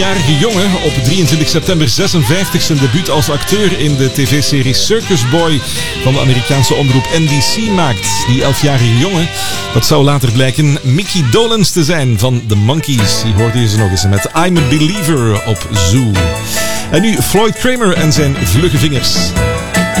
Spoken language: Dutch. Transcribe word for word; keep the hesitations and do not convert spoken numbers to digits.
elfjarige jongen op drieëntwintig september zesenvijftig zijn debuut als acteur in de tv-serie Circus Boy van de Amerikaanse omroep N B C maakt. Die elfjarige jongen, dat zou later blijken Mickey Dolenz te zijn van The Monkees. Die hoorde je ze nog eens met I'm a Believer op Zoo. En nu Floyd Kramer en zijn vlugge vingers.